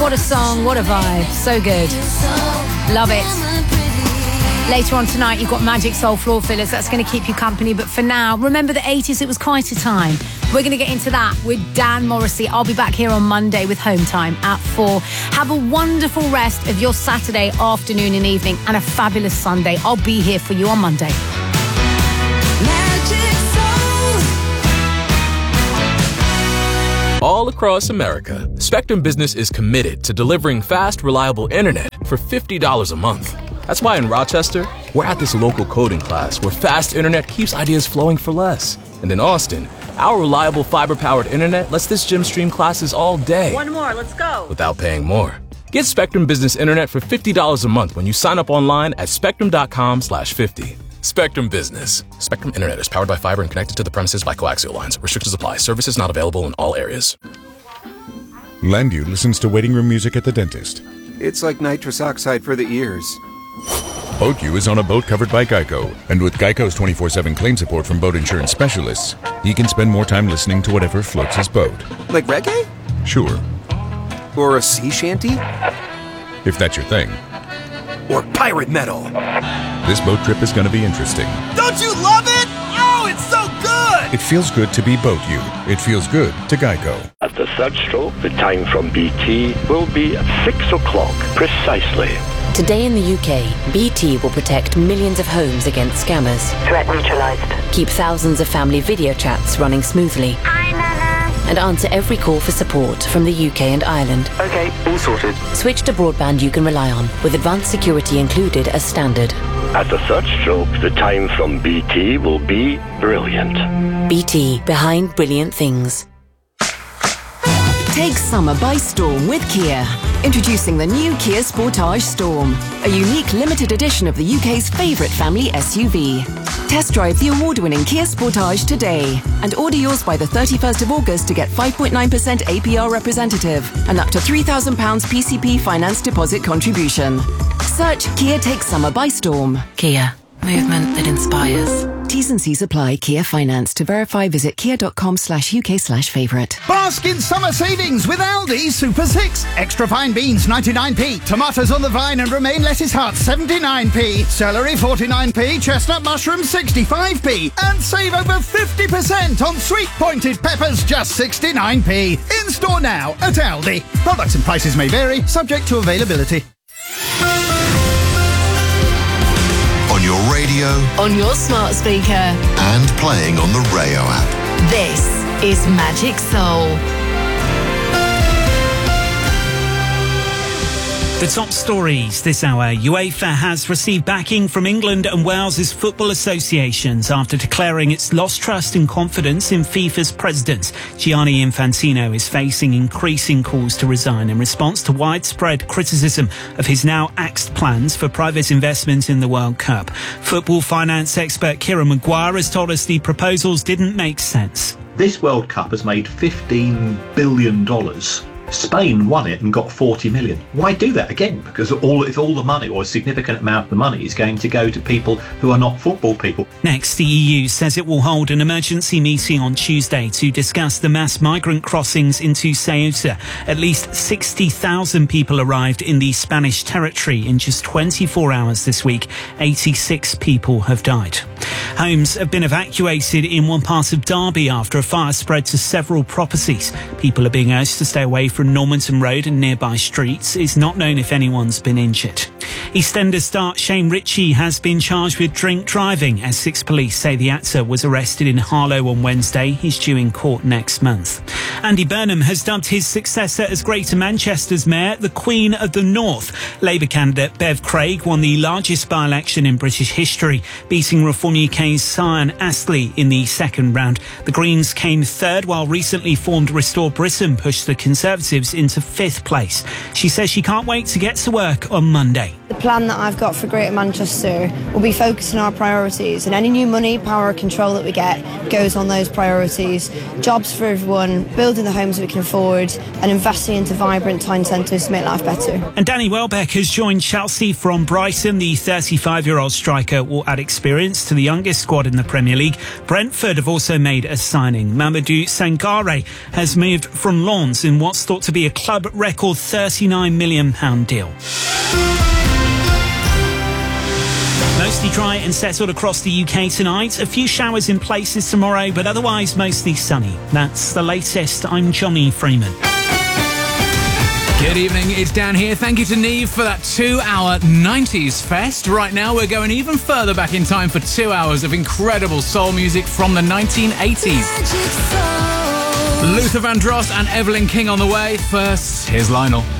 What a song, what a vibe. So good. Love it. Later on tonight, you've got Magic Soul Floor Fillers. That's going to keep you company. But for now, remember the 80s, it was quite a time. We're going to get into that with Dan Morrissey. I'll be back here on Monday with Home Time at 4. Have a wonderful rest of your Saturday afternoon and evening and a fabulous Sunday. I'll be here for you on Monday. All across America, Spectrum Business is committed to delivering fast, reliable internet for $50 a month. That's why in Rochester, we're at this local coding class where fast internet keeps ideas flowing for less. And in Austin, our reliable fiber-powered internet lets this gym stream classes all day. One more, let's go. Without paying more. Get Spectrum Business Internet for $50 a month when you sign up online at spectrum.com/50. Spectrum Business. Spectrum Internet is powered by fiber and connected to the premises by coaxial lines. Restrictions apply. Services not available in all areas. Landu listens to waiting room music at the dentist. It's like nitrous oxide for the ears. BoatU is on a boat covered by Geico, and with Geico's 24/7 claim support from boat insurance specialists, he can spend more time listening to whatever floats his boat. Like reggae? Sure. Or a sea shanty? If that's your thing. Or pirate metal? This boat trip is going to be interesting. Don't you love it? Oh, it's so good! It feels good to be BoatU. It feels good to Geico. At the third stroke, the time from BT will be at 6 o'clock precisely. Today in the UK, BT will protect millions of homes against scammers. Threat neutralized. Keep thousands of family video chats running smoothly. Hi, Nana. And answer every call for support from the UK and Ireland. Okay, all sorted. Switch to broadband you can rely on, with advanced security included as standard. At the third stroke, the time from BT will be brilliant. BT, behind brilliant things. Take summer by storm with Kia. Introducing the new Kia Sportage Storm, a unique limited edition of the UK's favourite family SUV. Test drive the award-winning Kia Sportage today and order yours by the 31st of August to get 5.9% APR representative and up to £3,000 PCP finance deposit contribution. Search Kia Takes Summer by Storm. Kia, movement that inspires. T's and C's apply. Kia Finance. To verify, visit kia.com/UK/favourite. Bask in summer savings with Aldi Super 6. Extra fine beans 99p. Tomatoes on the vine and romaine lettuce hearts 79p. Celery 49p. Chestnut mushrooms 65p. And save over 50% on sweet pointed peppers just 69p. In store now at Aldi. Products and prices may vary, subject to availability. On your radio, On your smart speaker. and playing on the Rayo app. This is Magic Soul. The top stories this hour. UEFA has received backing from England and Wales's football associations after declaring it's lost trust and confidence in FIFA's president. Gianni Infantino is facing increasing calls to resign in response to widespread criticism of his now axed plans for private investment in the World Cup. Football finance expert Kieran Maguire has told us the proposals didn't make sense. This World Cup has made $15 billion. Spain won it and got 40 million. Why do that again? Because if all the money, or a significant amount of the money, is going to go to people who are not football people. Next, the EU says it will hold an emergency meeting on Tuesday to discuss the mass migrant crossings into Ceuta. At least 60,000 people arrived in the Spanish territory in just 24 hours this week. 86 people have died. Homes have been evacuated in one part of Derby after a fire spread to several properties. People are being urged to stay away from Normanton Road and nearby streets. It's not known if anyone's been injured. EastEnders star Shane Ritchie has been charged with drink driving. Essex police say the actor was arrested in Harlow on Wednesday. He's due in court next month. Andy Burnham has dubbed his successor as Greater Manchester's mayor the Queen of the North. Labour candidate Bev Craig won the largest by-election in British history, beating Reform UK's Sian Astley in the second round. The Greens came third, while recently formed Restore Britain pushed the Conservatives into fifth place. She says she can't wait to get to work on Monday. The plan that I've got for Greater Manchester will be focusing on our priorities, and any new money, power or control that we get goes on those priorities. Jobs for everyone, building the homes we can afford, and investing into vibrant town centres to make life better. And Danny Welbeck has joined Chelsea from Brighton. The 35-year-old striker will add experience to the youngest squad in the Premier League. Brentford have also made a signing. Mamadou Sangare has moved from Lens in what's thought to be a club record £39 million deal. Mostly dry and settled across the UK tonight. A few showers in places tomorrow, but otherwise mostly sunny. That's the latest. I'm Johnny Freeman. Good evening, it's Dan here. Thank you to Neve for that 2-hour 90s fest. Right now we're going even further back in time for 2 hours of incredible soul music from the 1980s. Luther Vandross and Evelyn King on the way. First, here's Lionel.